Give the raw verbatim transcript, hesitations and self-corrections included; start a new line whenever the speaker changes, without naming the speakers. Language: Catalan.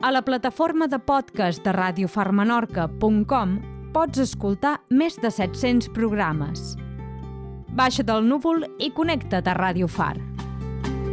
A la plataforma de podcast de radiofarmenorca punt com pots escoltar més de set-cents programes. Baixa del núvol i connecta't a Ràdio Far.